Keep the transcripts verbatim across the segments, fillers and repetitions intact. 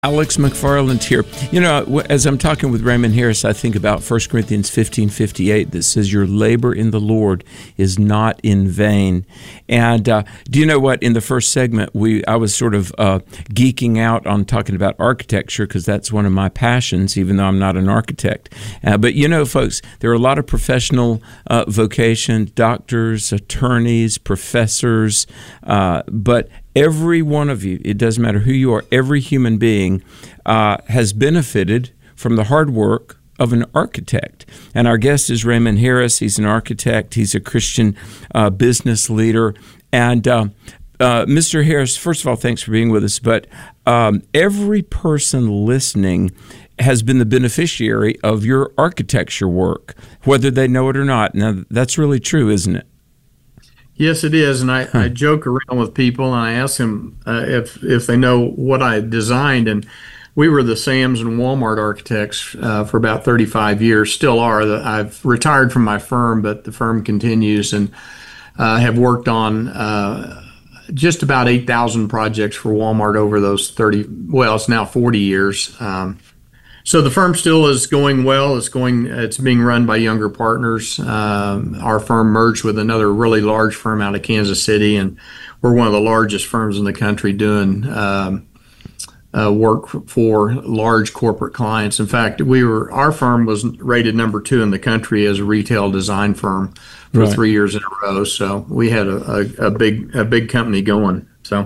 Alex McFarland here. You know, as I'm talking with Raymond Harris, I think about First Corinthians fifteen fifty-eight that says, your labor in the Lord is not in vain. And uh, do you know what? In the first segment, we I was sort of uh, geeking out on talking about architecture because that's one of my passions, even though I'm not an architect. Uh, but you know, folks, there are a lot of professional uh, vocations, doctors, attorneys, professors, uh, but every one of you, it doesn't matter who you are, every human being uh, has benefited from the hard work of an architect. And our guest is Raymond Harris. He's an architect. He's a Christian uh, business leader. And uh, uh, Mister Harris, first of all, thanks for being with us. But um, every person listening has been the beneficiary of your architecture work, whether they know it or not. Now, that's really true, isn't it? Yes, it is, and I, I joke around with people, and I ask them uh, if if they know what I designed. And we were the Sam's and Walmart architects uh, for about thirty-five years, still are. I've retired from my firm, but the firm continues, and uh, have worked on uh, just about eight thousand projects for Walmart over those thirty, well, it's now forty years. Um, So the firm still is going well. It's going. It's being run by younger partners. Um, our firm merged with another really large firm out of Kansas City, and we're one of the largest firms in the country doing um, uh, work for large corporate clients. In fact, we were our firm was rated number two in the country as a retail design firm for Right. three years in a row. So we had a, a, a big a big company going. So.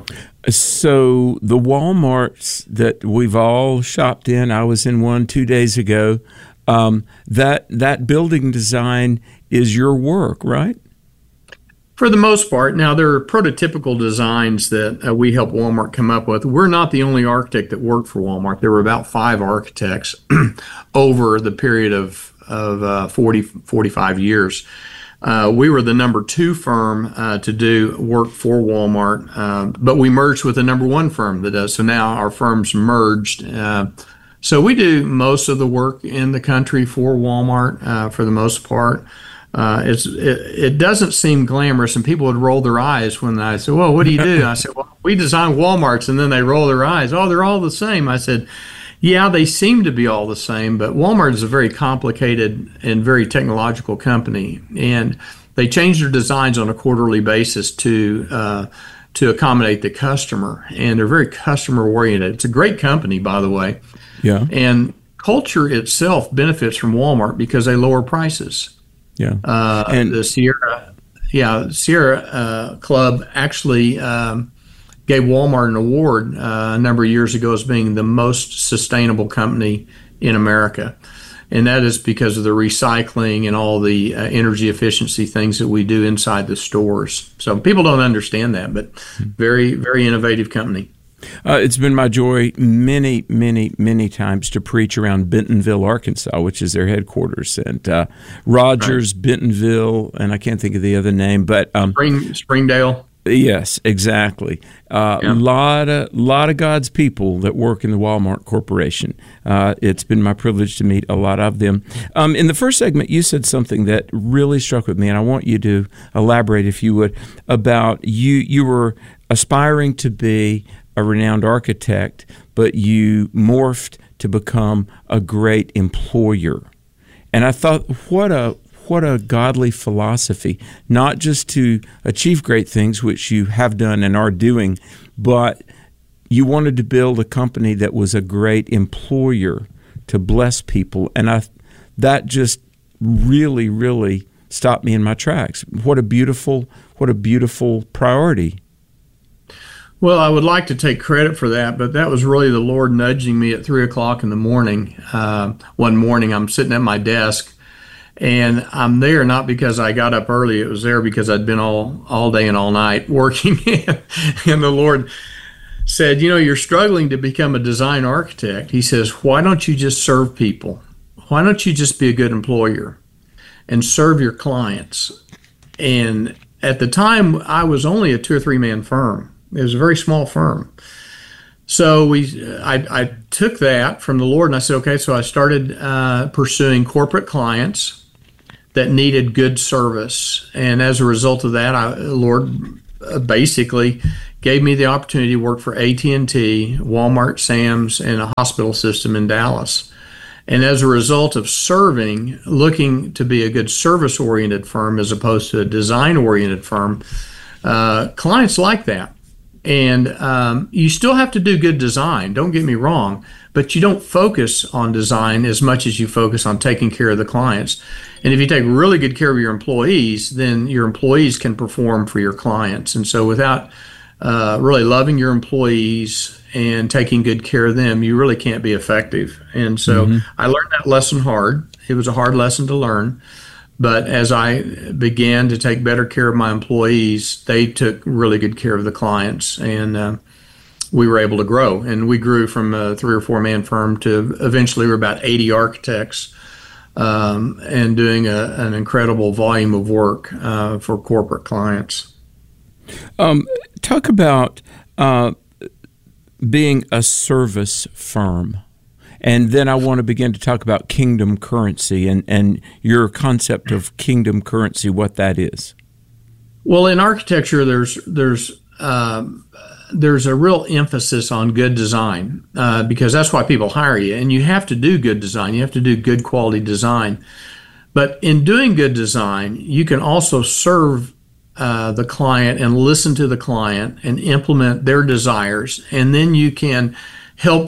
So the Walmarts that we've all shopped in, I was in one two days ago, um, that that building design is your work, right? For the most part. Now, there are prototypical designs that uh, we help Walmart come up with. We're not the only architect that worked for Walmart. There were about five architects over the period of, of uh, forty, forty-five years. Uh, we were the number two firm uh, to do work for Walmart, uh, but we merged with the number one firm that does. So now our firms merged. Uh, so we do most of the work in the country for Walmart uh, for the most part. Uh, it's it, it doesn't seem glamorous, and people would roll their eyes when I said, well, what do you do? I said, well, we design Walmarts, and then they roll their eyes. Oh, they're all the same. I said, yeah, they seem to be all the same, but Walmart is a very complicated and very technological company, and they change their designs on a quarterly basis to uh, to accommodate the customer, and they're very customer-oriented. It's a great company, by the way. Yeah. And culture itself benefits from Walmart because they lower prices. Yeah. Uh, and the Sierra, yeah, Sierra uh, Club actually um, gave Walmart an award uh, a number of years ago as being the most sustainable company in America. And that is because of the recycling and all the uh, energy efficiency things that we do inside the stores. So people don't understand that, but very, very innovative company. Uh, it's been my joy many, many, many times to preach around Bentonville, Arkansas, which is their headquarters, and uh, Rogers, right. Bentonville, and I can't think of the other name, but um, Spring, Springdale. Yes, exactly. A uh, yeah. lot of lot of God's people that work in the Walmart Corporation. Uh, it's been my privilege to meet a lot of them. Um, in the first segment, you said something that really struck with me, and I want you to elaborate, if you would, about you. You were aspiring to be a renowned architect, but you morphed to become a great employer. And I thought, what a What a godly philosophy, not just to achieve great things, which you have done and are doing, but you wanted to build a company that was a great employer to bless people. And I, that just really, really stopped me in my tracks. What a beautiful, what a beautiful priority. Well, I would like to take credit for that, but that was really the Lord nudging me at three o'clock in the morning. Uh, one morning, I'm sitting at my desk, and I'm there not because I got up early. It was there because I'd been all, all day and all night working. And the Lord said, you know, you're struggling to become a design architect. He says, why don't you just serve people? Why don't you just be a good employer and serve your clients? And at the time, I was only a two or three man firm. It was a very small firm. So we, I, I took that from the Lord, and I said, okay, so I started uh, pursuing corporate clients that needed good service. And as a result of that, I, the Lord basically gave me the opportunity to work for A T and T, Walmart, Sam's, and a hospital system in Dallas. And as a result of serving, looking to be a good service-oriented firm as opposed to a design-oriented firm, uh, clients like that. And um, you still have to do good design, don't get me wrong, but you don't focus on design as much as you focus on taking care of the clients. And if you take really good care of your employees, then your employees can perform for your clients. And so without uh, really loving your employees and taking good care of them, you really can't be effective. And so mm-hmm. I learned that lesson hard. It was a hard lesson to learn. But as I began to take better care of my employees, they took really good care of the clients, and uh, we were able to grow. And we grew from a three or four man firm to eventually we're about eighty architects um, and doing a, an incredible volume of work uh, for corporate clients. Um, talk about uh, being a service firm. And then I want to begin to talk about kingdom currency and, and your concept of kingdom currency, what that is. Well, in architecture, there's there's um, there's a real emphasis on good design uh, because that's why people hire you. And you have to do good design. You have to do good quality design. But in doing good design, you can also serve uh, the client and listen to the client and implement their desires. And then you can help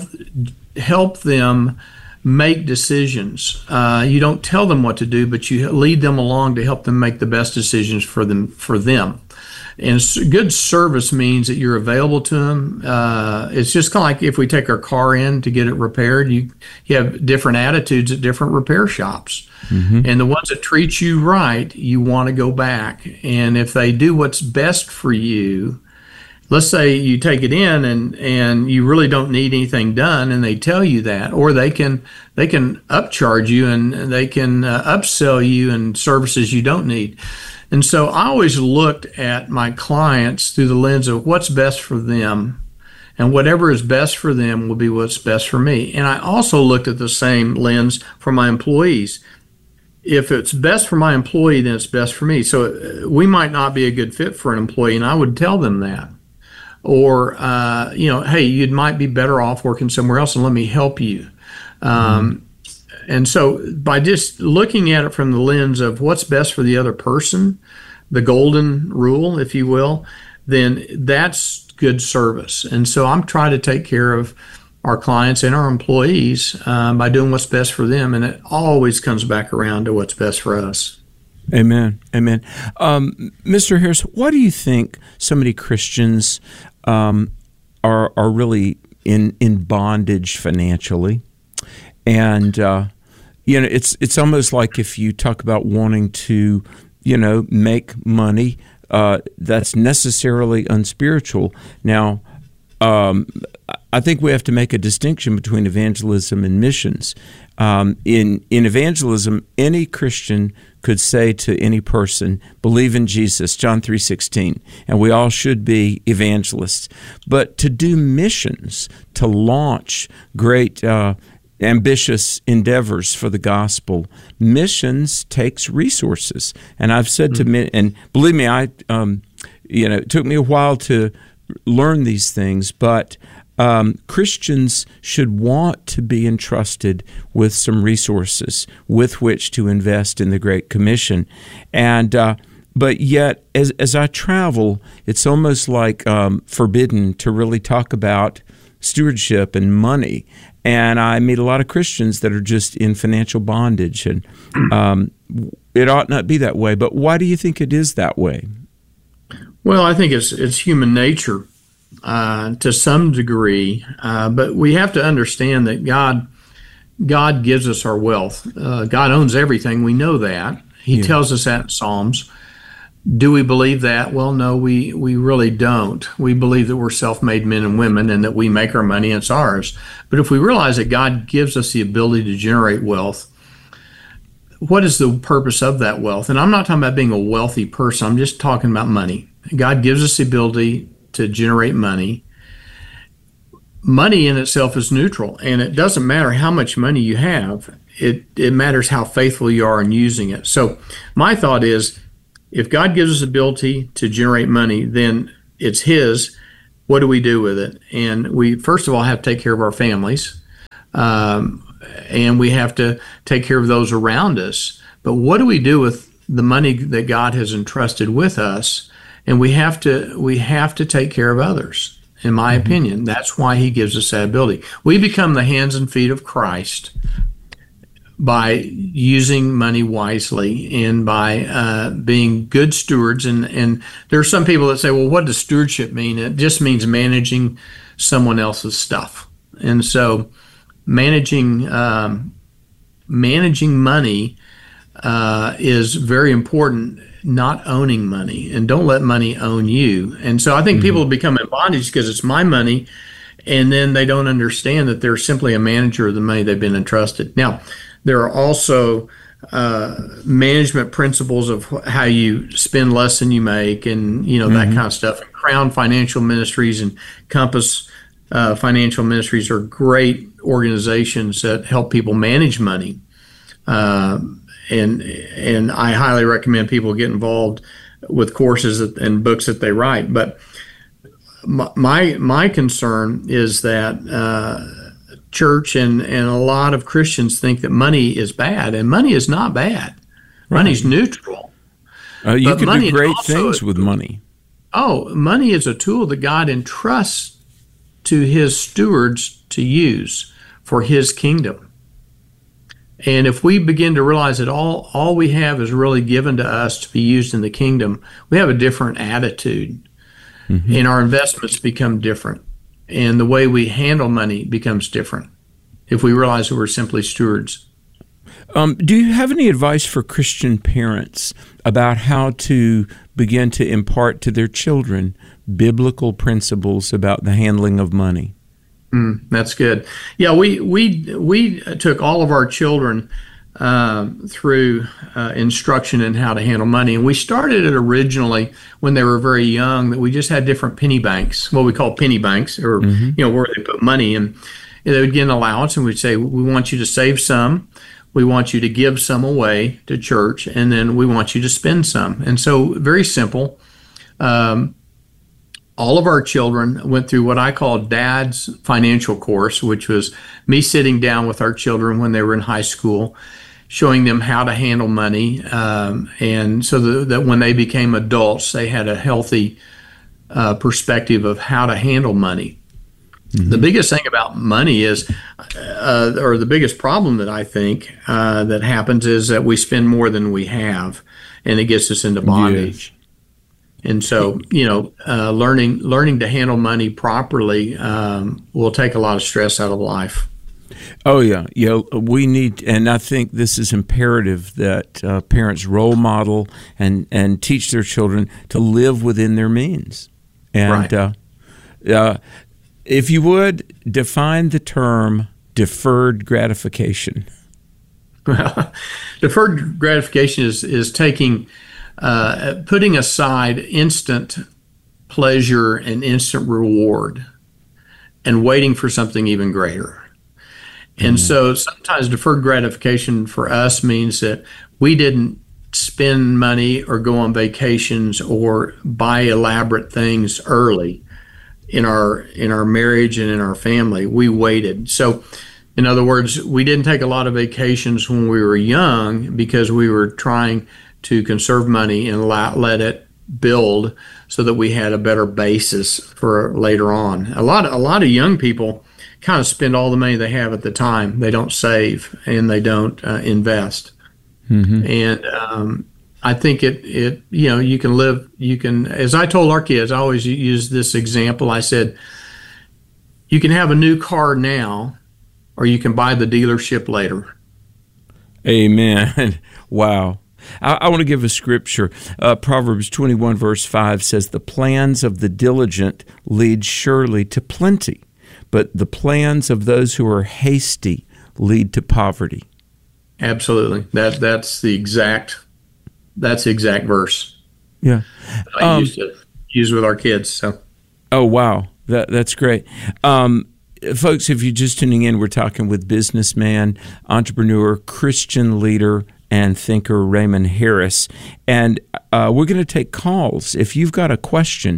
help them make decisions. Uh, you don't tell them what to do, but you lead them along to help them make the best decisions for them. For them. And good service means that you're available to them. Uh, it's just kind of like if we take our car in to get it repaired, you, you have different attitudes at different repair shops. Mm-hmm. And the ones that treat you right, you want to go back. And if they do what's best for you, let's say you take it in and, and you really don't need anything done, and they tell you that, or they can they can upcharge you and they can uh, upsell you in services you don't need. And so I always looked at my clients through the lens of what's best for them, and whatever is best for them will be what's best for me. And I also looked at the same lens for my employees. If it's best for my employee, then it's best for me. So we might not be a good fit for an employee, and I would tell them that. Or, uh, you know, hey, you might be better off working somewhere else, and let me help you. Um, mm-hmm. And so by just looking at it from the lens of what's best for the other person, the golden rule, if you will, then that's good service. And so I'm trying to take care of our clients and our employees uh, by doing what's best for them. And it always comes back around to what's best for us. Amen. Amen. Um, Mister Harris, why do you think so many Christians um, are are really in in bondage financially? And uh, you know, it's it's almost like if you talk about wanting to, you know, make money, uh, that's necessarily unspiritual. Now, um, I think we have to make a distinction between evangelism and missions. Um, in in evangelism, any Christian could say to any person, believe in Jesus, John three sixteen, and we all should be evangelists. But to do missions, to launch great uh, ambitious endeavors for the gospel, missions takes resources. And I've said mm-hmm. to me, and believe me, I um, you know, it took me a while to learn these things, but Um, Christians should want to be entrusted with some resources with which to invest in the Great Commission. And uh, but yet, as as I travel, it's almost like um, forbidden to really talk about stewardship and money. And I meet a lot of Christians that are just in financial bondage, and um, it ought not be that way. But why do you think it is that way? Well, I think it's it's human nature. Uh, to some degree, uh, but we have to understand that God, God gives us our wealth. Uh, God owns everything. We know that. He yeah. tells us that in Psalms. Do we believe that? Well, no, we we really don't. We believe that we're self-made men and women, and that we make our money and it's ours. But if we realize that God gives us the ability to generate wealth, what is the purpose of that wealth? And I'm not talking about being a wealthy person. I'm just talking about money. God gives us the ability to generate money. Money in itself is neutral, and it doesn't matter how much money you have. It it matters how faithful you are in using it. So my thought is, if God gives us the ability to generate money, then it's His. what do we do with it? And we, first of all, have to take care of our families, um, and we have to take care of those around us. But what do we do with the money that God has entrusted with us? And we have to we have to take care of others, in my mm-hmm. opinion. That's why he gives us that ability. We become the hands and feet of Christ by using money wisely and by uh, being good stewards. And, and there are some people that say, well, what does stewardship mean? It just means managing someone else's stuff. And so managing um, managing money uh, is very important, not owning money. And don't let money own you. And so I think mm-hmm. people become in bondage because it's my money, and then they don't understand that they're simply a manager of the money they've been entrusted. Now, there are also uh, management principles of how you spend less than you make, and you know that mm-hmm. kind of stuff. And Crown Financial Ministries and Compass uh, Financial Ministries are great organizations that help people manage money, uh, and and I highly recommend people get involved with courses and books that they write. But my my concern is that. Uh, Church and, and a lot of Christians think that money is bad, and money is not bad. Right. Money's neutral. Uh, you but can do great things with money. Oh, money is a tool that God entrusts to his stewards to use for his kingdom. And if we begin to realize that all, all we have is really given to us to be used in the kingdom, we have a different attitude, mm-hmm. and our investments become different. And the way we handle money becomes different if we realize that we're simply stewards. Um, do you have any advice for Christian parents about how to begin to impart to their children biblical principles about the handling of money? Mm, that's good. Yeah, we we we took all of our children uh, through uh, instruction in how to handle money, and we started it originally when they were very young. That we just had different penny banks, what we call penny banks, or mm-hmm. you know where they put money, and they would get an allowance, and we'd say, we want you to save some, we want you to give some away to church, and then we want you to spend some. And so, very simple. Um, all of our children went through what I call Dad's financial course, which was me sitting down with our children when they were in high school, showing them how to handle money, um, and so that, that when they became adults, they had a healthy uh, perspective of how to handle money. Mm-hmm. The biggest thing about money is, uh, or the biggest problem that I think uh, that happens is that we spend more than we have, and it gets us into bondage. Yes. And so, you know, uh, learning learning to handle money properly um, will take a lot of stress out of life. Oh, yeah. Yeah, we need, and I think this is imperative that uh, parents role model and, and teach their children to live within their means. And right. uh, uh, if you would, define the term deferred gratification. Well, deferred gratification is, is taking, uh, putting aside instant pleasure and instant reward and waiting for something even greater. And mm-hmm. so sometimes deferred gratification for us means that we didn't spend money or go on vacations or buy elaborate things early in our in our marriage and in our family. We waited. So in other words, we didn't take a lot of vacations when we were young because we were trying to conserve money and let it build so that we had a better basis for later on. A lot of, a lot of young people kind of spend all the money they have at the time. They don't save and they don't uh, invest. Mm-hmm. And um, I think it, it, you know, you can live, you can, as I told our kids, I always use this example. I said, you can have a new car now, or you can buy the dealership later. Amen. Wow. I, I want to give a scripture. Uh, Proverbs twenty-one verse five says, the plans of the diligent lead surely to plenty, but the plans of those who are hasty lead to poverty. Absolutely. That that's the exact that's the exact verse. Yeah. I um, used to use with our kids. So. Oh wow, that that's great. Um, folks, if you're just tuning in, we're talking with businessman, entrepreneur, Christian leader, and thinker Raymond Harris. And uh, we're going to take calls. If you've got a question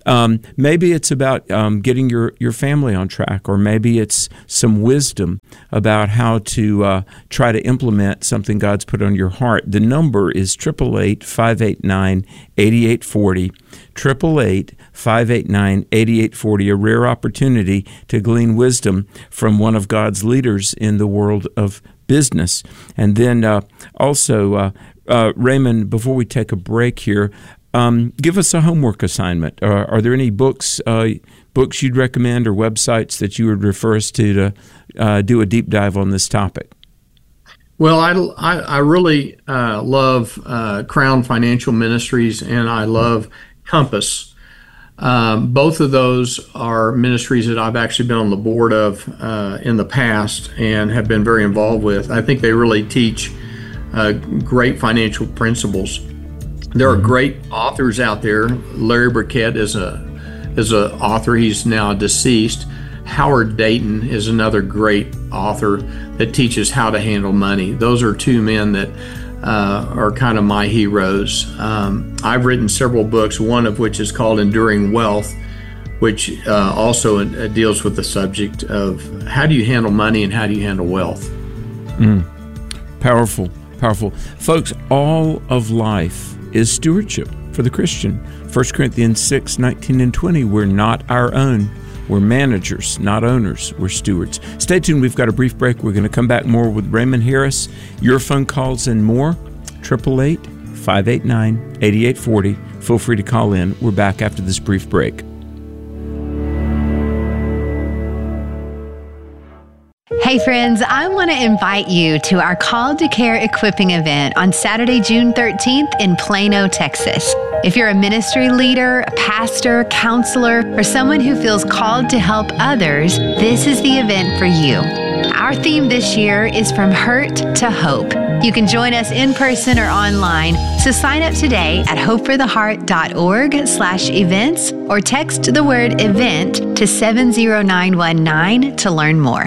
Um, maybe it's about um, getting your, your family on track, or maybe it's some wisdom about how to uh, try to implement something God's put on your heart. The number is eight eight eight, five eight nine, eight eight four zero, eight eight eight, five eight nine, eight eight four zero, a rare opportunity to glean wisdom from one of God's leaders in the world of business. And then uh, also, uh, uh, Raymond, before we take a break here, um, give us a homework assignment. Uh, are there any books uh, books you'd recommend or websites that you would refer us to to uh, do a deep dive on this topic? Well, I, I, I really uh, love uh, Crown Financial Ministries, and I love Compass. Um, both of those are ministries that I've actually been on the board of uh, in the past and have been very involved with. I think they really teach uh, great financial principles. There are great authors out there. Larry Burkett is a is an author. He's now deceased. Howard Dayton is another great author that teaches how to handle money. Those are two men that uh, are kind of my heroes. Um, I've written several books, one of which is called Enduring Wealth, which uh, also uh, deals with the subject of how do you handle money and how do you handle wealth. Mm. Powerful, powerful. Folks, all of life is stewardship for the Christian. First Corinthians six, nineteen and twenty, we're not our own. We're managers, not owners. We're stewards. Stay tuned. We've got a brief break. We're going to come back more with Raymond Harris, your phone calls and more. eight eight eight, five eight nine, eight eight four zero. Feel free to call in. We're back after this brief break. Hey friends, I want to invite you to our Called to Care equipping event on Saturday, June thirteenth in Plano, Texas. If you're a ministry leader, a pastor, counselor, or someone who feels called to help others, this is the event for you. Our theme this year is From Hurt to Hope. You can join us in person or online, so sign up today at hopefortheheart.org slash events or text the word event to seven zero nine one nine to learn more.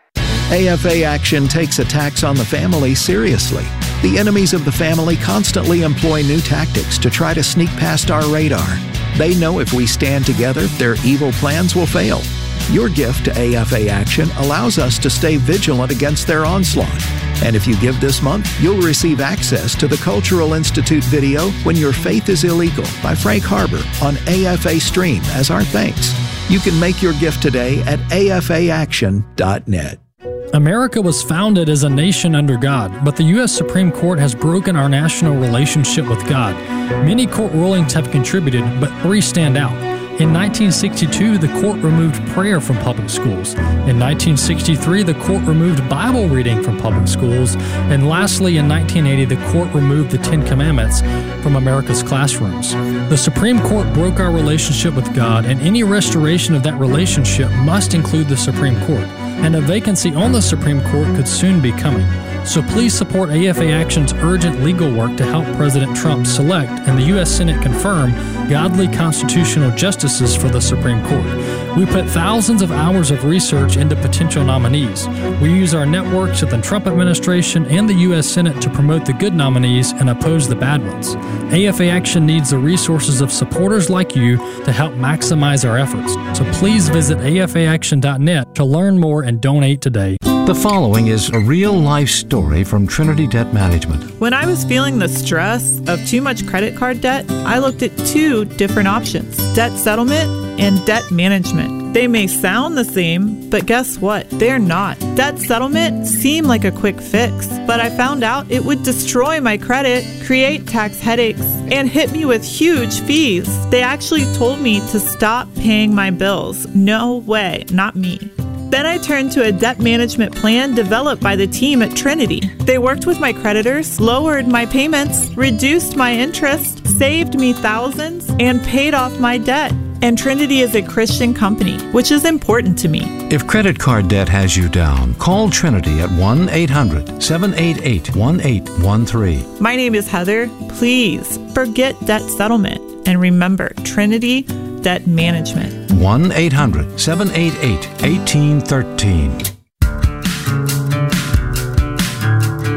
A F A Action takes attacks on the family seriously. The enemies of the family constantly employ new tactics to try to sneak past our radar. They know if we stand together, their evil plans will fail. Your gift to A F A Action allows us to stay vigilant against their onslaught. And if you give this month, you'll receive access to the Cultural Institute video, When Your Faith is Illegal, by Frank Harbor on A F A Stream as our thanks. You can make your gift today at A F A action dot net. America was founded as a nation under God, but the U S Supreme Court has broken our national relationship with God. Many court rulings have contributed, but three stand out. In nineteen sixty-two, the court removed prayer from public schools. In nineteen sixty-three, the court removed Bible reading from public schools. And lastly, in nineteen eighty, the court removed the Ten Commandments from America's classrooms. The Supreme Court broke our relationship with God, and any restoration of that relationship must include the Supreme Court. And a vacancy on the Supreme Court could soon be coming. So please support A F A Action's urgent legal work to help President Trump select and the U S Senate confirm godly constitutional justices for the Supreme Court. We put thousands of hours of research into potential nominees. We use our networks at the Trump administration and the U S Senate to promote the good nominees and oppose the bad ones. A F A Action needs the resources of supporters like you to help maximize our efforts. So please visit A F A action dot net to learn more and donate today. The following is a real-life story from Trinity Debt Management. When I was feeling the stress of too much credit card debt, I looked at two different options: debt settlement and debt management. They may sound the same, but guess what? They're not. Debt settlement seemed like a quick fix, but I found out it would destroy my credit, create tax headaches, and hit me with huge fees. They actually told me to stop paying my bills. No way, not me. Then I turned to a debt management plan developed by the team at Trinity. They worked with my creditors, lowered my payments, reduced my interest, saved me thousands, and paid off my debt. And Trinity is a Christian company, which is important to me. If credit card debt has you down, call Trinity at one eight hundred, seven eight eight, one eight one three. My name is Heather. Please forget debt settlement and remember Trinity Debt Management. one eight hundred, seven eight eight, one eight one three.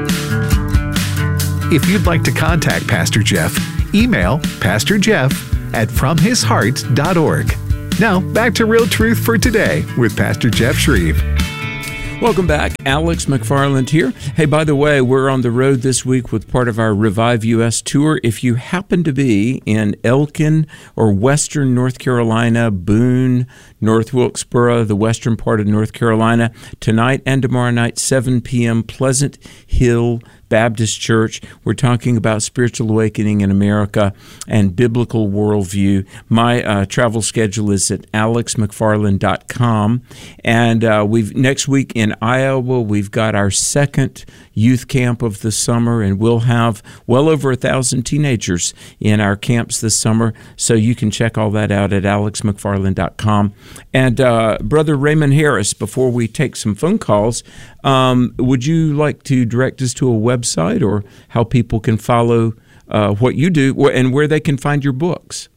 If you'd like to contact Pastor Jeff, email Pastor Jeff at from his heart dot org. Now, back to Real Truth for Today with Pastor Jeff Shreve. Welcome back. Alex McFarland here. Hey, by the way, we're on the road this week with part of our Revive U S tour. If you happen to be in Elkin or Western North Carolina, Boone, North Wilkesboro, the western part of North Carolina, tonight and tomorrow night, seven p.m., Pleasant Hill Baptist Church. We're talking about spiritual awakening in America and biblical worldview. My uh, travel schedule is at alex mcfarland dot com. And uh, we've next week in Iowa, we've got our second youth camp of the summer, and we'll have well over a thousand teenagers in our camps this summer. So you can check all that out at alex mcfarland dot com. And uh, Brother Raymond Harris, before we take some phone calls, um, would you like to direct us to a website or how people can follow uh, what you do and where they can find your books?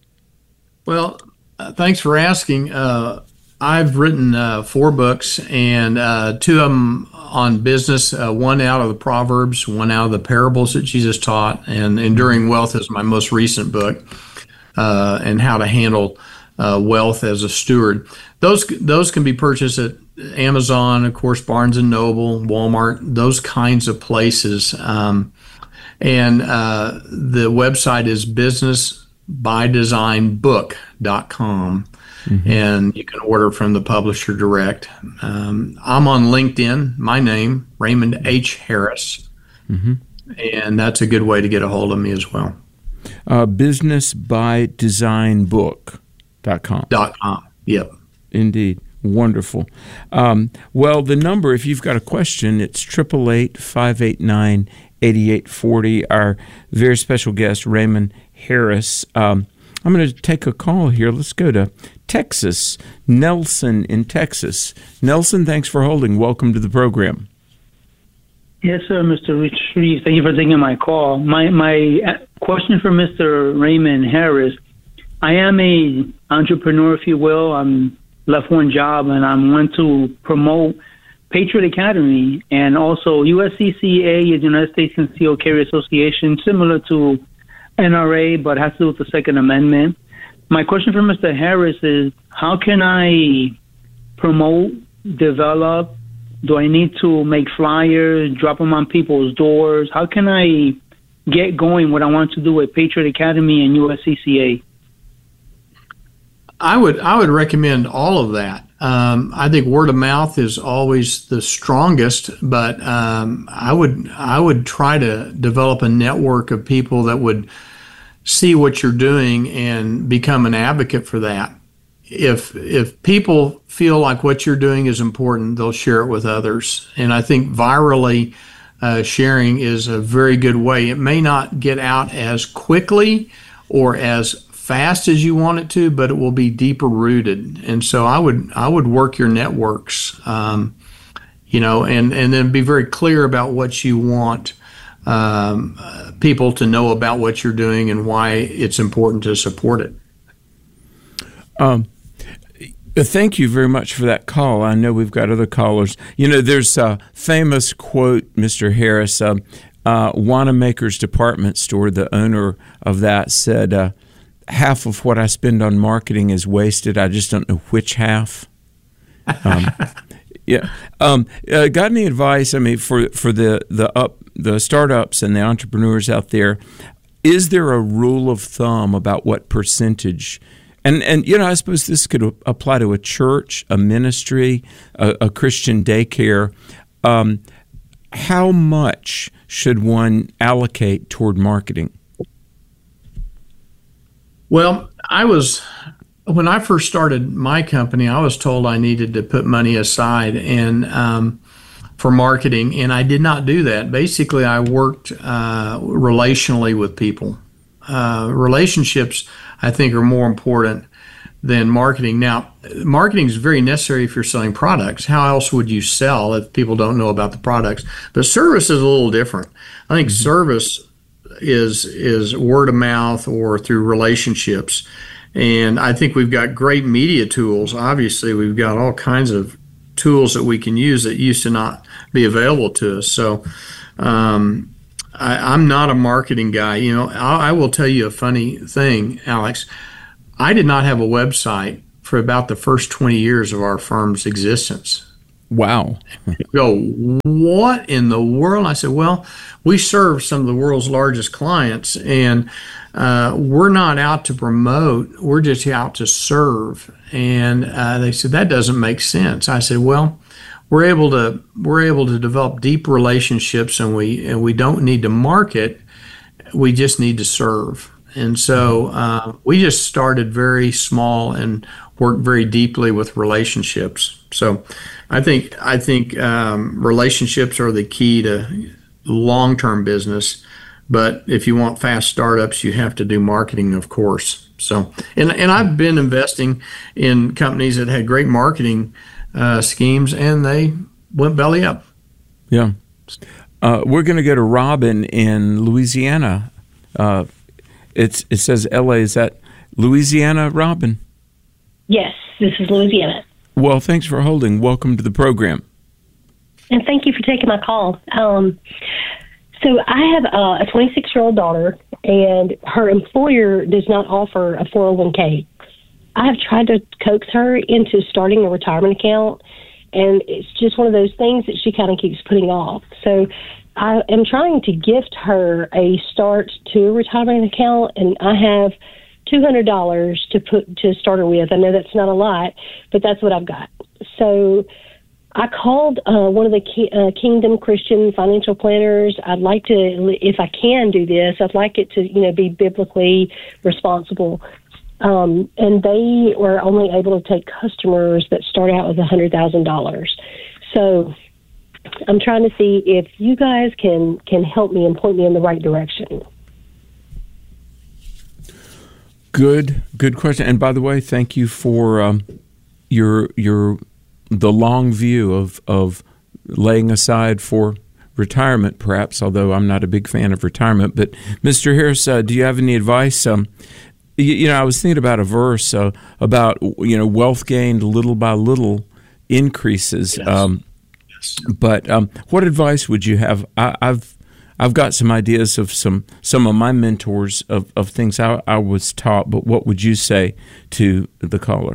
Well, uh, thanks for asking. Uh, I've written uh, four books, and uh, two of them on business, uh, one out of the Proverbs, one out of the parables that Jesus taught, and Enduring Wealth is my most recent book, uh, and how to handle uh, wealth as a steward. Those those can be purchased at Amazon, of course, Barnes and Noble, Walmart, those kinds of places. Um, and uh, the website is business by design book dot com. Mm-hmm. And you can order from the publisher direct. Um, I'm on LinkedIn, my name, Raymond H. Harris. Mm-hmm. And that's a good way to get a hold of me as well. Uh, business by design book dot com. Dot com, yep. Indeed. Wonderful. Um, well, the number, if you've got a question, it's eight eight eight, five eight nine, eight eight four zero. Our very special guest, Raymond Harris. Um, I'm going to take a call here. Let's go to Texas. Nelson in Texas. Nelson, thanks for holding. Welcome to the program. Yes, sir, Mister Shreve. Thank you for taking my call. My my question for Mister Raymond Harris. I am a entrepreneur, if you will. I'm left one job, and I'm want to promote Patriot Academy and also U S C C A is United States Concealed Carry Association, similar to N R A, but has to do with the Second Amendment. My question for Mister Harris is, how can I promote, develop? Do I need to make flyers, drop them on people's doors? How can I get going what I want to do with Patriot Academy and U S C C A? I would I would recommend all of that. Um, I think word of mouth is always the strongest, but um, I would I would try to develop a network of people that would see what you're doing and become an advocate for that. If if people feel like what you're doing is important, they'll share it with others. And I think virally uh, sharing is a very good way. It may not get out as quickly or as fast as you want it to, but it will be deeper rooted. And so I would I would work your networks, um, you know, and, and then be very clear about what you want um, uh, people to know about what you're doing and why it's important to support it. Um, thank you very much for that call. I know we've got other callers. You know, there's a famous quote, Mister Harris, uh, uh, Wanamaker's department store, the owner of that said, uh, half of what I spend on marketing is wasted. I just don't know which half. Um, yeah. Um, uh, got any advice? I mean, for for the the up the startups and the entrepreneurs out there, is there a rule of thumb about what percentage? And and you know, I suppose this could apply to a church, a ministry, a, a Christian daycare. Um, how much should one allocate toward marketing? Well, I was, when I first started my company, I was told I needed to put money aside and um, for marketing, and I did not do that. Basically, I worked uh, relationally with people. Uh, relationships, I think, are more important than marketing. Now, marketing is very necessary if you're selling products. How else would you sell if people don't know about the products? But service is a little different. I think mm-hmm. service is is word of mouth or through relationships. And I think we've got great media tools. Obviously, we've got all kinds of tools that we can use that used to not be available to us. So um, I, I'm not a marketing guy. You know, I, I will tell you a funny thing, Alex. I did not have a website for about the first twenty years of our firm's existence. Wow. Go, what in the world? I said, well, we serve some of the world's largest clients, and uh, we're not out to promote. We're just out to serve. And uh, they said, that doesn't make sense. I said, well, we're able to we're able to develop deep relationships, and we and we don't need to market. We just need to serve. And so uh, we just started very small and worked very deeply with relationships. So I think I think um, relationships are the key to long-term business. But if you want fast startups, you have to do marketing, of course. So and and I've been investing in companies that had great marketing uh, schemes, and they went belly up. Yeah. Uh, we're going to go to Robin in Louisiana. Uh, it's it says L A. Is that Louisiana, Robin? Yes, this is Louisiana. Well, thanks for holding. Welcome to the program. And thank you for taking my call. Um, so I have uh, a twenty-six-year-old daughter, and her employer does not offer a four oh one k. I have tried to coax her into starting a retirement account, and it's just one of those things that she kind of keeps putting off. So I am trying to gift her a start to a retirement account, and I have two hundred dollars to put to start her with. I know that's not a lot, but that's what I've got. So I called uh, one of the Ki- uh, Kingdom Christian financial planners. I'd like to, if I can do this, I'd like it to, you know, be biblically responsible. Um, and they were only able to take customers that start out with one hundred thousand dollars. So I'm trying to see if you guys can, can help me and point me in the right direction. Good, good question. And by the way, thank you for um, your your the long view of of laying aside for retirement, perhaps. Although I'm not a big fan of retirement, but Mister Harris, uh, do you have any advice? Um, you, you know, I was thinking about a verse uh, about you know wealth gained little by little increases. Yes. Um, yes. But um, what advice would you have? I, I've I've got some ideas of some some of my mentors of, of things I, I was taught, but what would you say to the caller?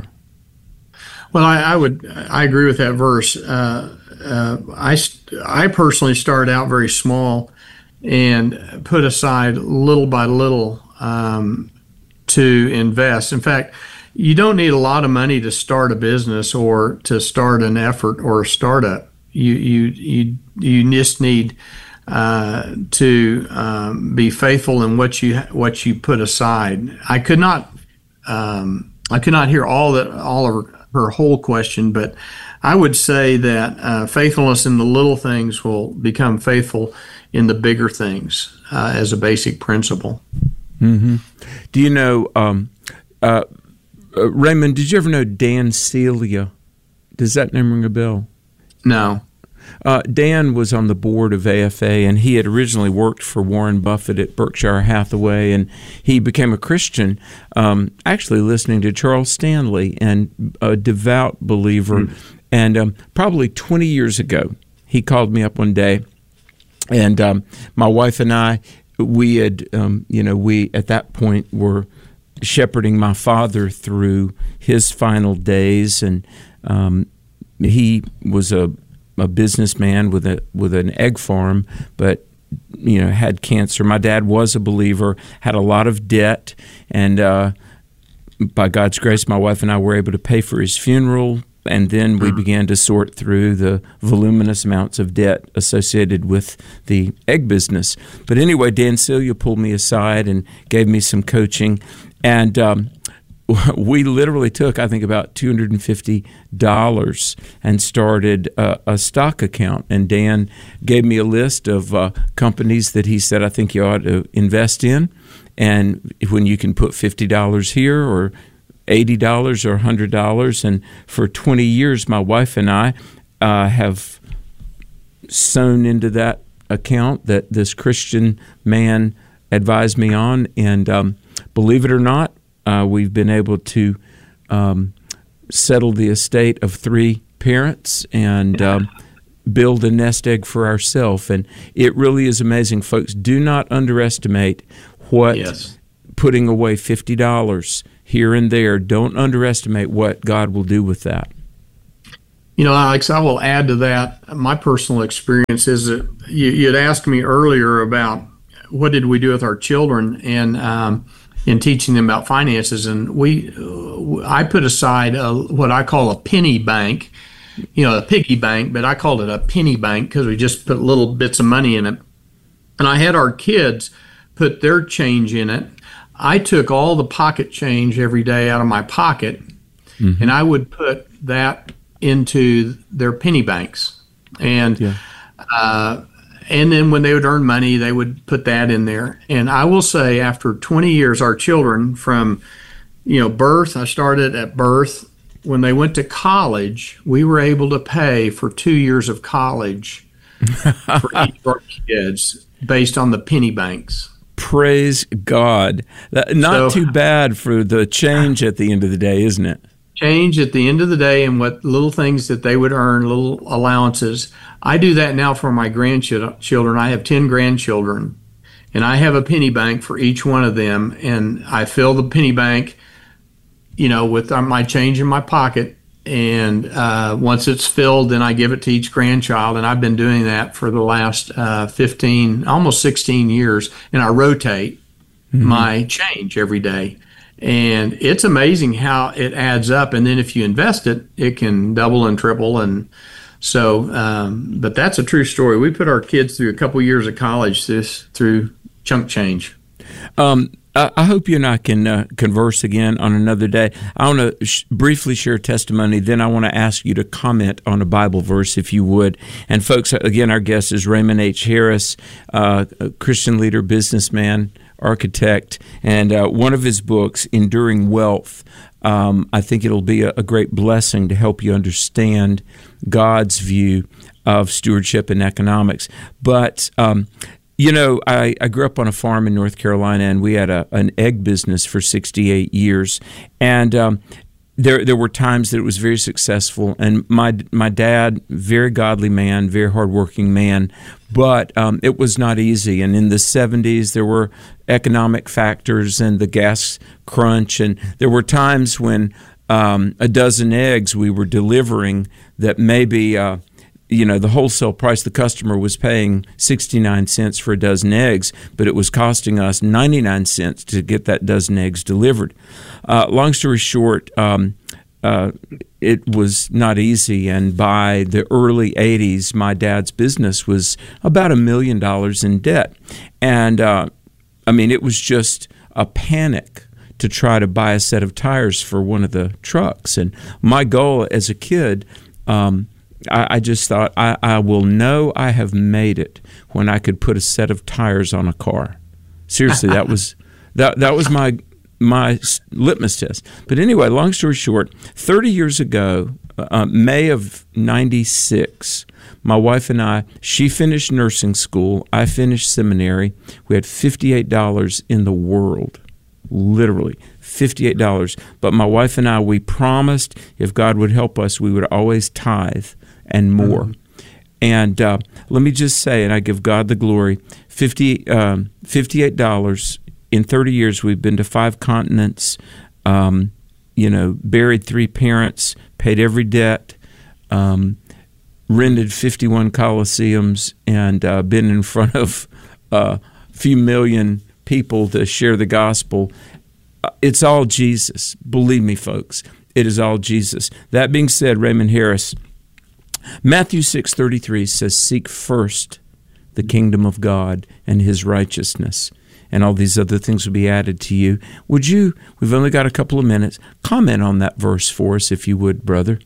Well, I, I would I agree with that verse. Uh, uh, I I personally started out very small and put aside little by little um, to invest. In fact, you don't need a lot of money to start a business or to start an effort or a startup. You you you you just need Uh, to um, be faithful in what you what you put aside. I could not um, I could not hear all that all of her, her whole question, but I would say that uh, faithfulness in the little things will become faithful in the bigger things uh, as a basic principle. Mm-hmm. Do you know um, uh, uh, Raymond? Did you ever know Dan Celia? Does that name ring a bell? No. Uh, Dan was on the board of A F A, and he had originally worked for Warren Buffett at Berkshire Hathaway, and he became a Christian, um, actually listening to Charles Stanley, and a devout believer. Mm. And um, probably twenty years ago, he called me up one day, and um, my wife and I, we had, um, you know, we at that point were shepherding my father through his final days, and um, he was a a businessman with a with an egg farm, but you know had cancer. My dad was a believer, had a lot of debt, and uh, by God's grace, my wife and I were able to pay for his funeral. And then we began to sort through the voluminous amounts of debt associated with the egg business. But anyway, Dan Celia pulled me aside and gave me some coaching, and um, we literally took, I think, about two hundred fifty dollars and started a, a stock account. And Dan gave me a list of uh, companies that he said, I think you ought to invest in. And when you can put fifty dollars here or eighty dollars or one hundred dollars. And for twenty years, my wife and I uh, have sewn into that account that this Christian man advised me on. And um, believe it or not, Uh, we've been able to um, settle the estate of three parents and um, build a nest egg for ourselves. And it really is amazing, folks. Do not underestimate what yes. putting away fifty dollars here and there. Don't underestimate what God will do with that. You know, Alex, I will add to that. My personal experience is that you, you'd asked me earlier about what did we do with our children and um, in teaching them about finances. And we, I put aside a, what I call a penny bank, you know, a piggy bank, but I called it a penny bank because we just put little bits of money in it. And I had our kids put their change in it. I took all the pocket change every day out of my pocket, mm-hmm. and I would put that into their penny banks. And yeah. uh, and then when they would earn money, they would put that in there. And I will say after twenty years, our children from, you know, birth, I started at birth. When they went to college, we were able to pay for two years of college for each of our kids based on the penny banks. Praise God. Not so, too bad for the change at the end of the day, isn't it? Change at the end of the day and what little things that they would earn, little allowances. I do that now for my grandchildren. I have ten grandchildren, and I have a penny bank for each one of them, and I fill the penny bank, you know, with my change in my pocket, and uh, once it's filled, then I give it to each grandchild, and I've been doing that for the last uh, fifteen, almost sixteen years, and I rotate mm-hmm. my change every day. And it's amazing how it adds up. And then if you invest it, it can double and triple. And so, um, but that's a true story. We put our kids through a couple years of college this through chunk change. Um, I, I hope you and I can uh, converse again on another day. I want to sh- briefly share testimony. Then I want to ask you to comment on a Bible verse, if you would. And folks, again, our guest is Raymond H. Harris, uh, a Christian leader, businessman, architect, and uh, one of his books, Enduring Wealth, um, I think it'll be a, a great blessing to help you understand God's view of stewardship and economics. But, um, you know, I, I grew up on a farm in North Carolina, and we had a, an egg business for sixty-eight years. And um, there there were times that it was very successful. And my my dad, very godly man, very hardworking man, but um, it was not easy. And in the seventies, there were economic factors and the gas crunch. And there were times when um, a dozen eggs we were delivering that maybe, uh, you know, the wholesale price, the customer was paying sixty-nine cents for a dozen eggs, but it was costing us ninety-nine cents to get that dozen eggs delivered. Uh, long story short, um, uh, it was not easy, and by the early eighties, my dad's business was about a million dollars in debt. And, uh, I mean, it was just a panic to try to buy a set of tires for one of the trucks. And my goal as a kid, um, I, I just thought, I, I will know I have made it when I could put a set of tires on a car. Seriously, that was that that was my my litmus test. But anyway, long story short, thirty years ago, uh, May of ninety-six, my wife and I, she finished nursing school, I finished seminary. We had fifty-eight dollars in the world, literally fifty-eight dollars. But my wife and I, we promised if God would help us, we would always tithe and more. Mm-hmm. And uh, let me just say, and I give God the glory, fifty, um, fifty-eight dollars. In thirty years, we've been to five continents, um, you know, buried three parents, paid every debt, um, rented fifty-one coliseums, and uh, been in front of a uh, few million people to share the gospel. It's all Jesus. Believe me, folks, it is all Jesus. That being said, Raymond Harris, Matthew six thirty-three says, "Seek first the kingdom of God and His righteousness, and all these other things will be added to you." Would you, we've only got a couple of minutes, comment on that verse for us, if you would, brother?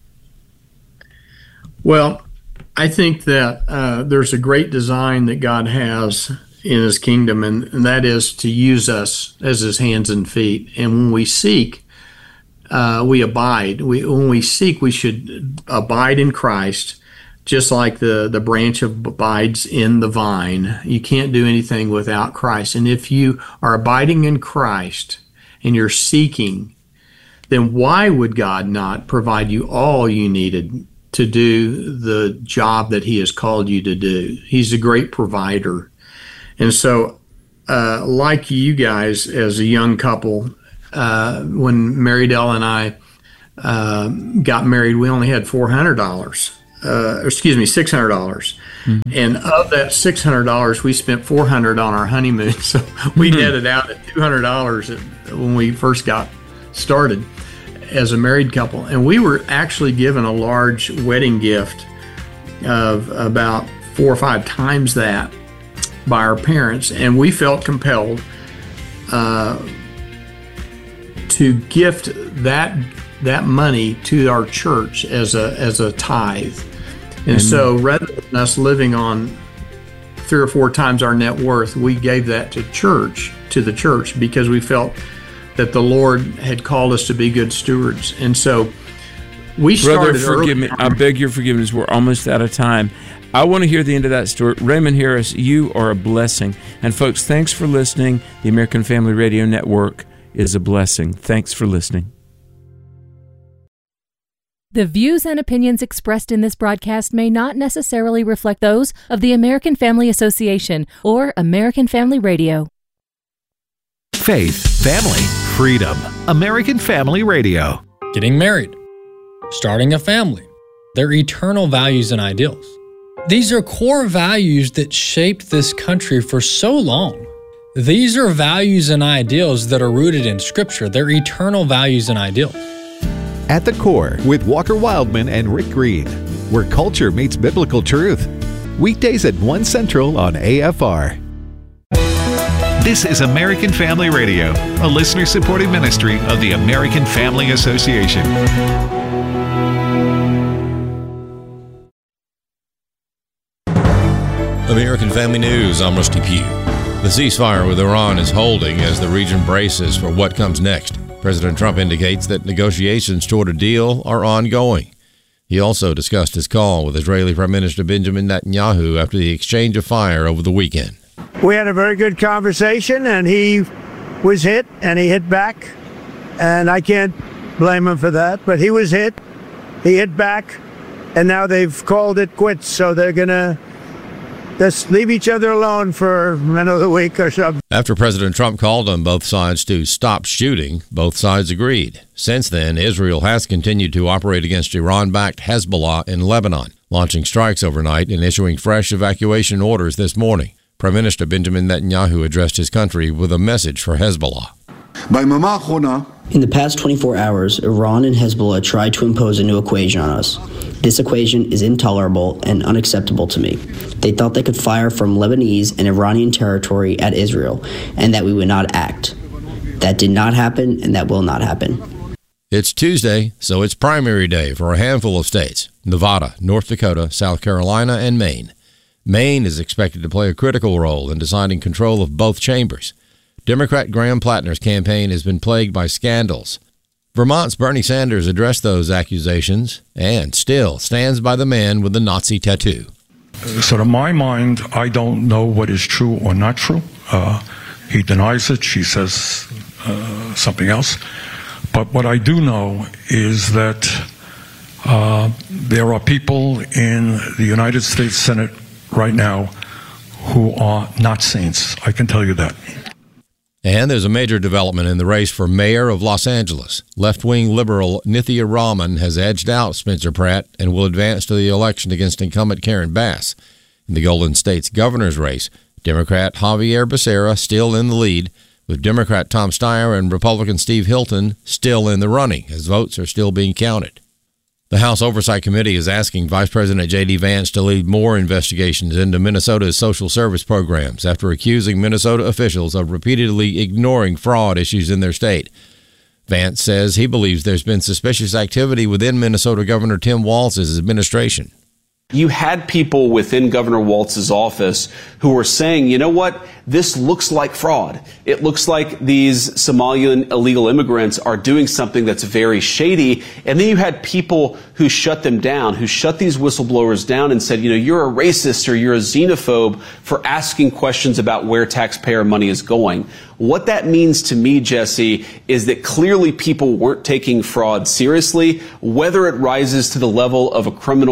Well, I think that uh, there's a great design that God has in His kingdom, and, and that is to use us as His hands and feet. And when we seek, uh, we abide. We, when we seek, we should abide in Christ, just like the, the branch abides in the vine. You can't do anything without Christ. And if you are abiding in Christ and you're seeking, then why would God not provide you all you needed to do the job that He has called you to do? He's a great provider. And so, uh, like you guys as a young couple, uh, when Mary Dell and I uh, got married, we only had four hundred dollars. Uh, excuse me, six hundred dollars. Mm-hmm. And of that six hundred dollars, we spent four hundred dollars on our honeymoon. So we mm-hmm. netted out at two hundred dollars when we first got started as a married couple. And we were actually given a large wedding gift of about four or five times that by our parents. And we felt compelled uh, to gift that that money to our church as a as a tithe. And Amen. So rather than us living on three or four times our net worth, we gave that to church, to the church, because we felt that the Lord had called us to be good stewards. And so we started Brother, forgive me. I beg your forgiveness. We're almost out of time. I want to hear the end of that story. Raymond Harris, you are a blessing. And folks, thanks for listening. The American Family Radio Network is a blessing. Thanks for listening. The views and opinions expressed in this broadcast may not necessarily reflect those of the American Family Association or American Family Radio. Faith, family, freedom. American Family Radio. Getting married, starting a family, their eternal values and ideals. These are core values that shaped this country for so long. These are values and ideals that are rooted in Scripture. They're eternal values and ideals. At the Core with Walker Wildman and Rick Green, where culture meets biblical truth. Weekdays at one Central on A F R. This is American Family Radio, a listener-supported ministry of the American Family Association. American Family News, I'm Rusty Pugh. The ceasefire with Iran is holding as the region braces for what comes next. President Trump indicates that negotiations toward a deal are ongoing. He also discussed his call with Israeli Prime Minister Benjamin Netanyahu after the exchange of fire over the weekend. We had a very good conversation, and he was hit, and he hit back. And I can't blame him for that, but he was hit, he hit back, and now they've called it quits, so they're going to just leave each other alone for another week or so. After President Trump called on both sides to stop shooting, both sides agreed. Since then, Israel has continued to operate against Iran-backed Hezbollah in Lebanon, launching strikes overnight and issuing fresh evacuation orders this morning. Prime Minister Benjamin Netanyahu addressed his country with a message for Hezbollah. In the past twenty-four hours, Iran and Hezbollah tried to impose a new equation on us. This equation is intolerable and unacceptable to me. They thought they could fire from Lebanese and Iranian territory at Israel, and that we would not act. That did not happen, and that will not happen. It's Tuesday, so it's primary day for a handful of states: Nevada, North Dakota, South Carolina, and Maine. Maine is expected to play a critical role in deciding control of both chambers. Democrat Graham Plattner's campaign has been plagued by scandals. Vermont's Bernie Sanders addressed those accusations and still stands by the man with the Nazi tattoo. So to my mind, I don't know what is true or not true. Uh, he denies it. She says uh, something else. But what I do know is that uh, there are people in the United States Senate right now who are not saints. I can tell you that. And there's a major development in the race for mayor of Los Angeles. Left-wing liberal Nithya Raman has edged out Spencer Pratt and will advance to the election against incumbent Karen Bass. In the Golden State's governor's race, Democrat Javier Becerra still in the lead, with Democrat Tom Steyer and Republican Steve Hilton still in the running, as votes are still being counted. The House Oversight Committee is asking Vice President J D Vance to lead more investigations into Minnesota's social service programs after accusing Minnesota officials of repeatedly ignoring fraud issues in their state. Vance says he believes there's been suspicious activity within Minnesota Governor Tim Walz's administration. You had people within Governor Walz's office who were saying, you know what, this looks like fraud. It looks like these Somalian illegal immigrants are doing something that's very shady. And then you had people who shut them down, who shut these whistleblowers down and said, you know, you're a racist or you're a xenophobe for asking questions about where taxpayer money is going. What that means to me, Jesse, is that clearly people weren't taking fraud seriously, whether it rises to the level of a criminal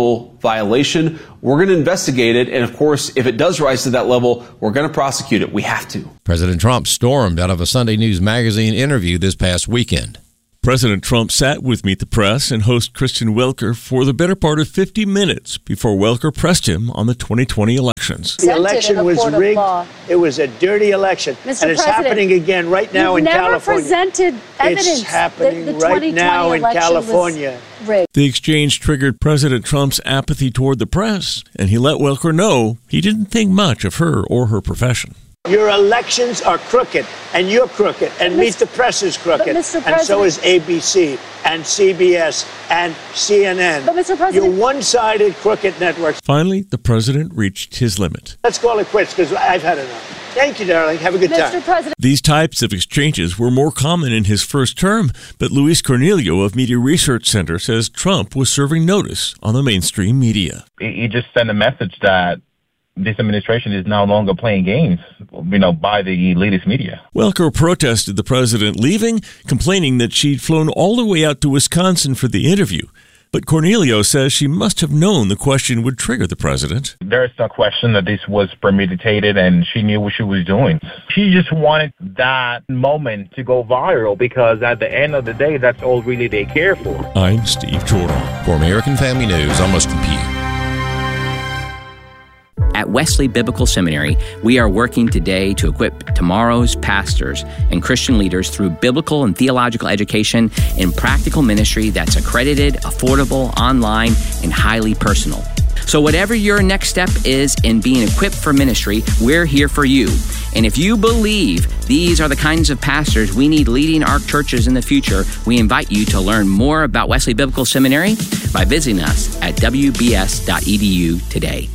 violation. We're going to investigate it. And of course, if it does rise to that level, we're going to prosecute it. We have to. President Trump stormed out of a Sunday News Magazine interview this past weekend. President Trump sat with Meet the Press and host Kristen Welker for the better part of fifty minutes before Welker pressed him on the twenty twenty elections. The election was rigged. It was a dirty election. Mister And it's President, happening again right now in never California. presented evidence. It's happening that the right now in California. Rigged. The exchange triggered President Trump's apathy toward the press, and he let Welker know he didn't think much of her or her profession. Your elections are crooked, and you're crooked, and Meet the Press is crooked, and so is A B C, and C B S, and C N N. But Mister President, you're one-sided crooked networks. Finally, the president reached his limit. Let's call it quits, because I've had enough. Thank you, darling. Have a good Mister time. President. These types of exchanges were more common in his first term, but Luis Cornelio of Media Research Center says Trump was serving notice on the mainstream media. He just sent a message that this administration is no longer playing games, you know, by the elitist media. Welker protested the president leaving, complaining that she'd flown all the way out to Wisconsin for the interview. But Cornelio says she must have known the question would trigger the president. There's no question that this was premeditated and she knew what she was doing. She just wanted that moment to go viral because at the end of the day, that's all really they care for. I'm Steve Jordan. For American Family News, I'm Mustin Pugh. At Wesley Biblical Seminary, we are working today to equip tomorrow's pastors and Christian leaders through biblical and theological education in practical ministry that's accredited, affordable, online, and highly personal. So whatever your next step is in being equipped for ministry, we're here for you. And if you believe these are the kinds of pastors we need leading our churches in the future, we invite you to learn more about Wesley Biblical Seminary by visiting us at w b s dot e d u today.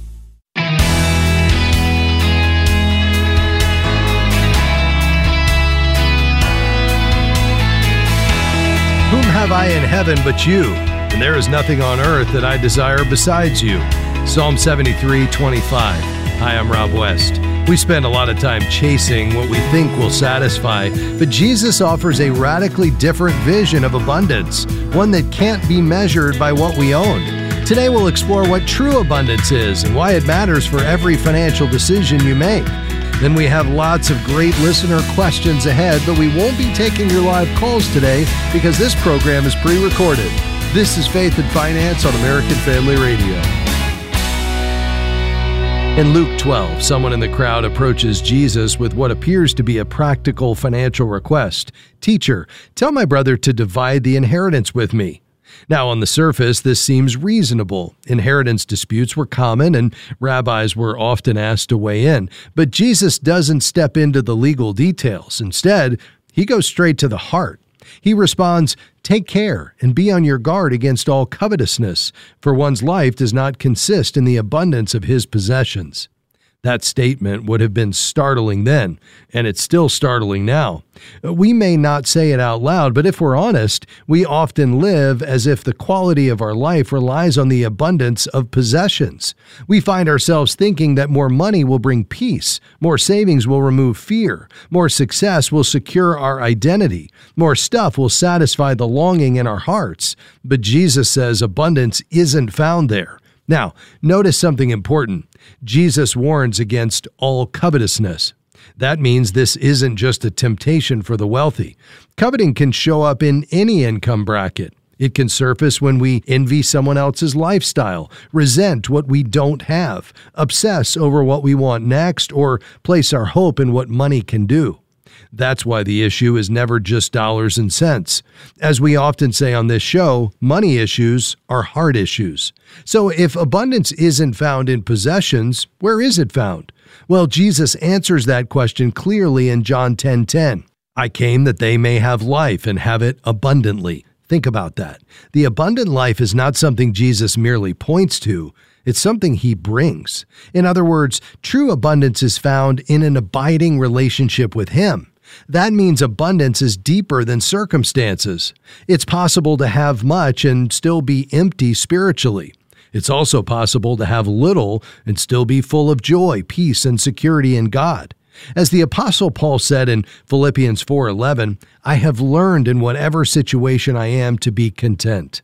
Whom have I in heaven but you? And there is nothing on earth that I desire besides you. Psalm seventy-three twenty-five. Hi, I'm Rob West. We spend a lot of time chasing what we think will satisfy, but Jesus offers a radically different vision of abundance, one that can't be measured by what we own. Today we'll explore what true abundance is and why it matters for every financial decision you make. Then we have lots of great listener questions ahead, but we won't be taking your live calls today because this program is pre-recorded. This is Faith and Finance on American Family Radio. In Luke twelve, someone in the crowd approaches Jesus with what appears to be a practical financial request. Teacher, tell my brother to divide the inheritance with me. Now, on the surface, this seems reasonable. Inheritance disputes were common, and rabbis were often asked to weigh in. But Jesus doesn't step into the legal details. Instead, he goes straight to the heart. He responds, "Take care and be on your guard against all covetousness, for one's life does not consist in the abundance of his possessions." That statement would have been startling then, and it's still startling now. We may not say it out loud, but if we're honest, we often live as if the quality of our life relies on the abundance of possessions. We find ourselves thinking that more money will bring peace, more savings will remove fear, more success will secure our identity, more stuff will satisfy the longing in our hearts. But Jesus says abundance isn't found there. Now, notice something important. Jesus warns against all covetousness. That means this isn't just a temptation for the wealthy. Coveting can show up in any income bracket. It can surface when we envy someone else's lifestyle, resent what we don't have, obsess over what we want next, or place our hope in what money can do. That's why the issue is never just dollars and cents. As we often say on this show, money issues are heart issues. So if abundance isn't found in possessions, where is it found? Well, Jesus answers that question clearly in John ten ten. I came that they may have life and have it abundantly. Think about that. The abundant life is not something Jesus merely points to. It's something he brings. In other words, true abundance is found in an abiding relationship with him. That means abundance is deeper than circumstances. It's possible to have much and still be empty spiritually. It's also possible to have little and still be full of joy, peace, and security in God. As the Apostle Paul said in Philippians four eleven, I have learned in whatever situation I am to be content.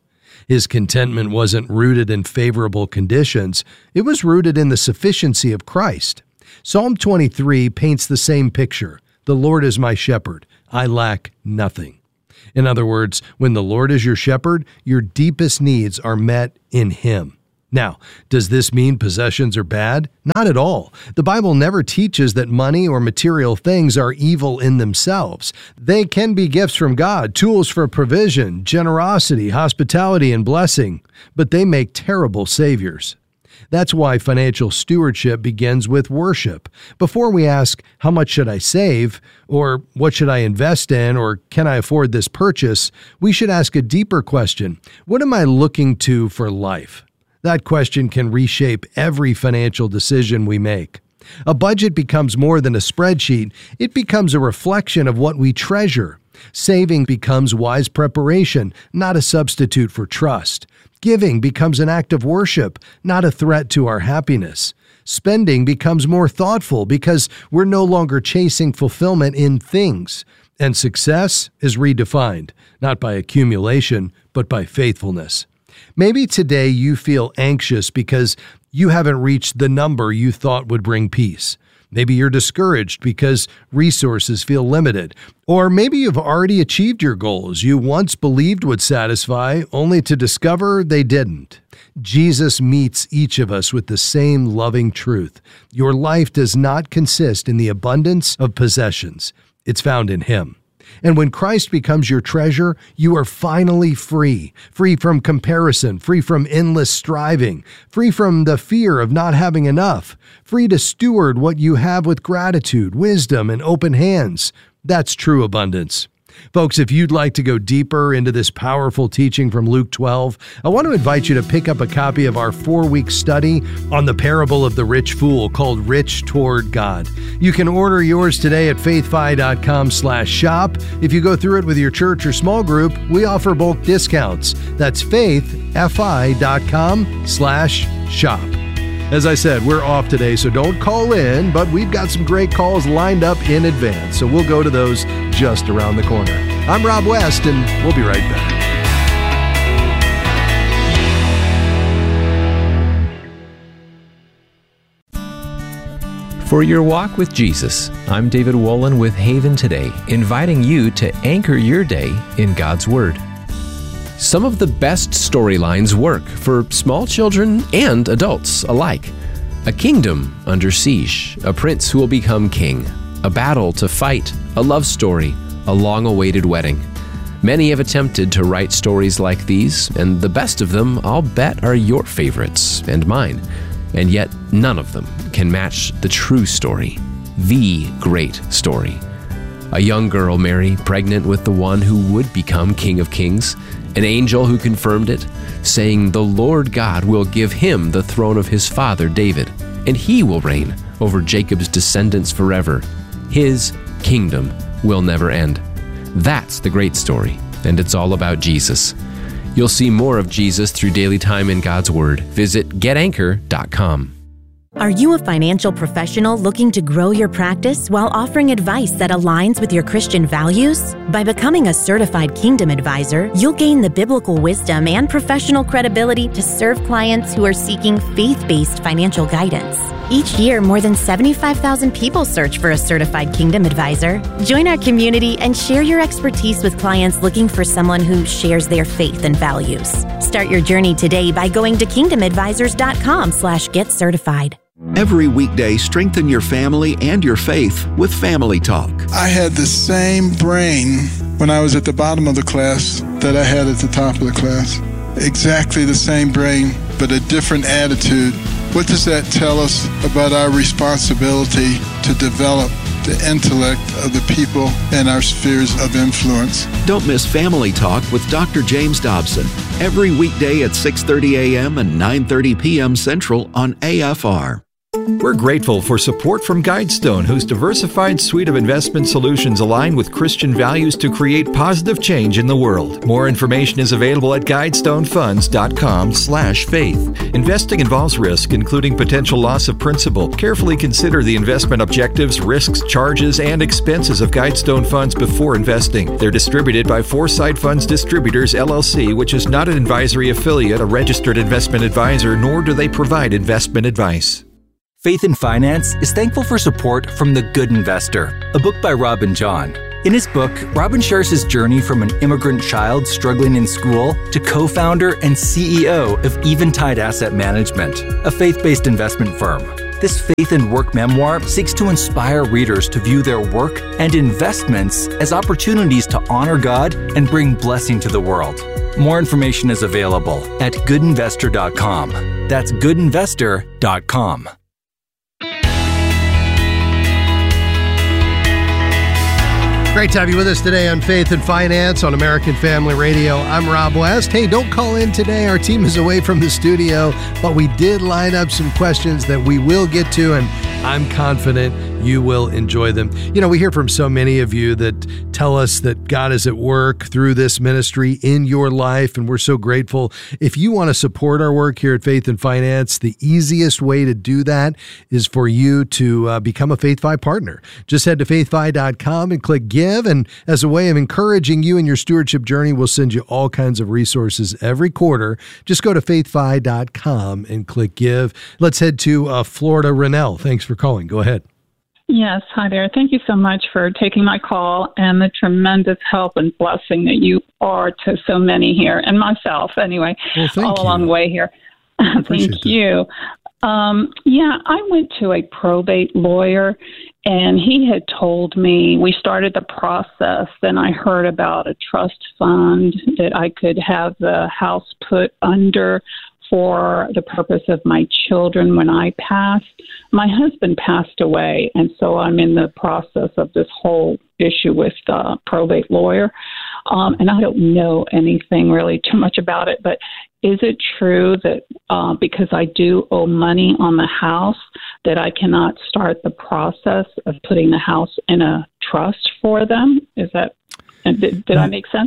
His contentment wasn't rooted in favorable conditions. It was rooted in the sufficiency of Christ. Psalm twenty-three paints the same picture. The Lord is my shepherd. I lack nothing. In other words, when the Lord is your shepherd, your deepest needs are met in Him. Now, does this mean possessions are bad? Not at all. The Bible never teaches that money or material things are evil in themselves. They can be gifts from God, tools for provision, generosity, hospitality, and blessing, but they make terrible saviors. That's why financial stewardship begins with worship. Before we ask, how much should I save? Or what should I invest in? Or can I afford this purchase? We should ask a deeper question. What am I looking to for life? That question can reshape every financial decision we make. A budget becomes more than a spreadsheet. It becomes a reflection of what we treasure. Saving becomes wise preparation, not a substitute for trust. Giving becomes an act of worship, not a threat to our happiness. Spending becomes more thoughtful because we're no longer chasing fulfillment in things. And success is redefined, not by accumulation, but by faithfulness. Maybe today you feel anxious because you haven't reached the number you thought would bring peace. Maybe you're discouraged because resources feel limited. Or maybe you've already achieved your goals you once believed would satisfy, only to discover they didn't. Jesus meets each of us with the same loving truth. Your life does not consist in the abundance of possessions. It's found in Him. And when Christ becomes your treasure, you are finally free. Free from comparison, free from endless striving, free from the fear of not having enough, free to steward what you have with gratitude, wisdom, and open hands. That's true abundance. Folks, if you'd like to go deeper into this powerful teaching from Luke twelve, I want to invite you to pick up a copy of our four-week study on the parable of the rich fool called Rich Toward God. You can order yours today at faithfi.com slash shop. If you go through it with your church or small group, we offer bulk discounts. That's faithfi.com slash shop. As I said, we're off today, so don't call in, but we've got some great calls lined up in advance, so we'll go to those just around the corner. I'm Rob West, and we'll be right back. For your walk with Jesus, I'm David Wolin with Haven Today, inviting you to anchor your day in God's Word. Some of the best storylines work for small children and adults alike. A kingdom under siege, a prince who will become king, a battle to fight, a love story, a long-awaited wedding. Many have attempted to write stories like these, and the best of them, I'll bet, are your favorites and mine. And yet, none of them can match the true story, the great story. A young girl, Mary, pregnant with the one who would become King of Kings, an angel who confirmed it, saying the Lord God will give him the throne of his father David, and he will reign over Jacob's descendants forever. His kingdom will never end. That's the great story, and it's all about Jesus. You'll see more of Jesus through daily time in God's Word. Visit get anchor dot com. Are you a financial professional looking to grow your practice while offering advice that aligns with your Christian values? By becoming a certified Kingdom Advisor, you'll gain the biblical wisdom and professional credibility to serve clients who are seeking faith-based financial guidance. Each year, more than seventy-five thousand people search for a certified Kingdom Advisor. Join our community and share your expertise with clients looking for someone who shares their faith and values. Start your journey today by going to kingdom advisors dot com slash get certified. Every weekday, strengthen your family and your faith with Family Talk. I had the same brain when I was at the bottom of the class that I had at the top of the class. Exactly the same brain, but a different attitude. What does that tell us about our responsibility to develop the intellect of the people in our spheres of influence? Don't miss Family Talk with Doctor James Dobson every weekday at six thirty a.m. and nine thirty p.m. Central on A F R. We're grateful for support from Guidestone, whose diversified suite of investment solutions align with Christian values to create positive change in the world. More information is available at guidestonefunds.com slash faith. Investing involves risk, including potential loss of principal. Carefully consider the investment objectives, risks, charges, and expenses of Guidestone funds before investing. They're distributed by Foresight Funds Distributors, L L C, which is not an advisory affiliate, a registered investment advisor, nor do they provide investment advice. Faith in Finance is thankful for support from The Good Investor, a book by Robin John. In his book, Robin shares his journey from an immigrant child struggling in school to co-founder and C E O of Eventide Asset Management, a faith-based investment firm. This faith and work memoir seeks to inspire readers to view their work and investments as opportunities to honor God and bring blessing to the world. More information is available at good investor dot com. That's good investor dot com. Great to have you with us today on Faith and Finance on American Family Radio. I'm Rob West. Hey, don't call in today. Our team is away from the studio, but we did line up some questions that we will get to, and I'm confident you will enjoy them. You know, we hear from so many of you that tell us that God is at work through this ministry in your life, and we're so grateful. If you want to support our work here at Faith and Finance, the easiest way to do that is for you to uh, become a FaithFi partner. Just head to faith fi dot com and click Give, and as a way of encouraging you in your stewardship journey, we'll send you all kinds of resources every quarter. Just go to faith fi dot com and click Give. Let's head to uh, Florida. Renell, thanks for calling. Go ahead. Yes, hi there. Thank you so much for taking my call and the tremendous help and blessing that you are to so many here, and myself anyway, well, all you. along the way here. Thank you. Um, yeah, I went to a probate lawyer, and he had told me, we started the process, then I heard about a trust fund that I could have the house put under for the purpose of my children when I passed. My husband passed away, and so I'm in the process of this whole issue with the probate lawyer. Um, and I don't know anything really too much about it, but is it true that uh, because I do owe money on the house that I cannot start the process of putting the house in a trust for them? Is that, did, did I make sense?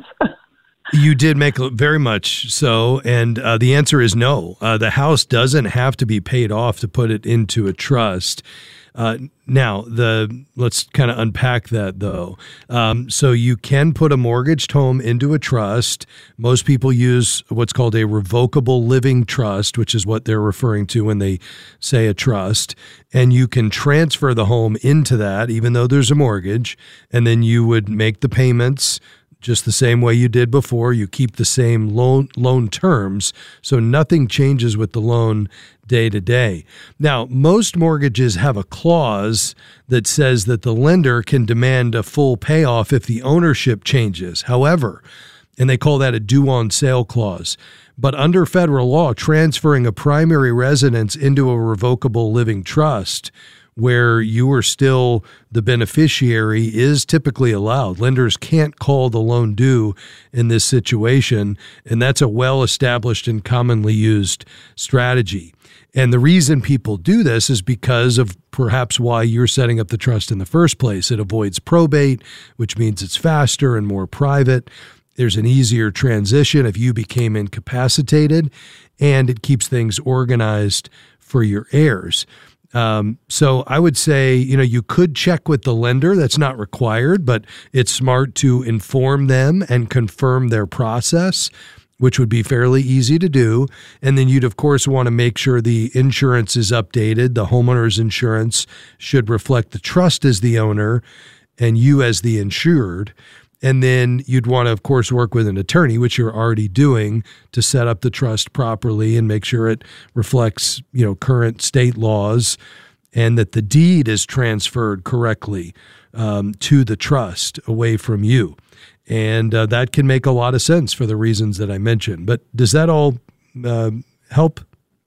You did make very much so, and uh, the answer is no. Uh, the house doesn't have to be paid off to put it into a trust. Uh, now, the let's kind of unpack that, though. Um, so you can put a mortgaged home into a trust. Most people use what's called a revocable living trust, which is what they're referring to when they say a trust. And you can transfer the home into that, even though there's a mortgage, and then you would make the payments just the same way you did before. You keep the same loan loan terms, so nothing changes with the loan day to day. Now, most mortgages have a clause that says that the lender can demand a full payoff if the ownership changes. However, and they call that a due on sale clause. But under federal law, transferring a primary residence into a revocable living trust where you are still the beneficiary is typically allowed. Lenders can't call the loan due in this situation, and that's a well-established and commonly used strategy. And the reason people do this is because of perhaps why you're setting up the trust in the first place. It avoids probate, which means it's faster and more private. There's an easier transition if you became incapacitated, and it keeps things organized for your heirs. Um, so I would say, you know, you could check with the lender. That's not required, but it's smart to inform them and confirm their process, which would be fairly easy to do. And then you'd, of course, want to make sure the insurance is updated. The homeowner's insurance should reflect the trust as the owner and you as the insured. And then you'd want to, of course, work with an attorney, which you're already doing, to set up the trust properly and make sure it reflects, you know, current state laws and that the deed is transferred correctly um, to the trust away from you. And uh, that can make a lot of sense for the reasons that I mentioned. But does that all uh, help?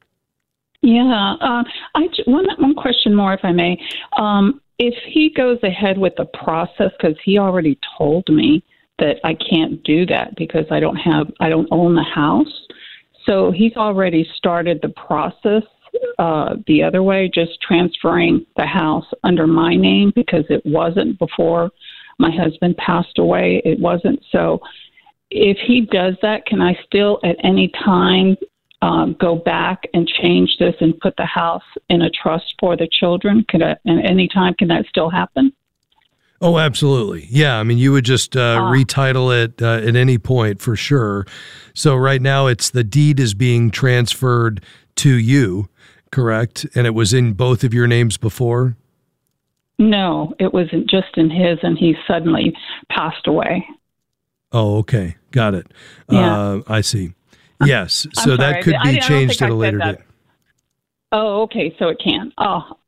Yeah. Uh, I, one, one question more, if I may. Um, If he goes ahead with the process, because he already told me that I can't do that because I don't have, I don't own the house. So he's already started the process uh, the other way, just transferring the house under my name, because it wasn't before my husband passed away. It wasn't. So if he does that, can I still at any time um, go back and change this and put the house in a trust for the children? Could I, at any time, can that still happen? Oh, absolutely. Yeah. I mean, you would just uh, ah. retitle it uh, at any point for sure. So right now it's the deed is being transferred to you, correct? And it was in both of your names before? No, it wasn't just in his, and he suddenly passed away. Oh, okay. Got it. Yeah. Uh, I see. Yes. I'm so sorry. that could I, be I changed at I a later that. date. Oh, okay. So it can. Oh,